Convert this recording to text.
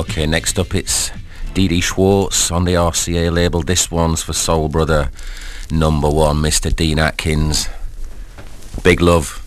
Okay, next up it's Dee Dee Schwartz on the RCA label. This one's for Soul Brother #1, Mr. Dean Atkins. Big love.